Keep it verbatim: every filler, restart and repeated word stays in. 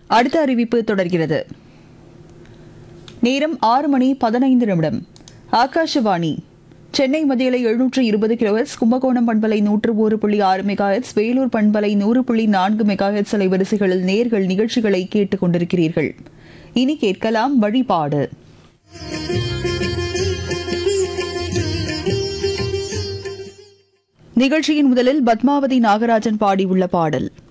அடுத்த அறிவிப்பு தொடர்கிறது. நேரம் ஆறு மணி பதினைந்து நிமிடம். ஆகாஷவாணி சென்னை மதியலை எழுநூற்று இருபது கிலோஹெட்ஸ், கும்பகோணம் பண்பலை நூற்று ஒரு புள்ளி ஆறு மெகாஹெட்ஸ், வேலூர் பண்பலை நூறு புள்ளி நான்கு மெகாஹெட்ஸ் அலைவரிசைகளில் நேர்கள் நிகழ்ச்சிகளை கேட்டுக் கொண்டிருக்கிறீர்கள். இனி கேட்கலாம் வழிபாடு. நிகழ்ச்சியின் முதலில் பத்மாவதி நாகராஜன் பாடியுள்ள பாடல்.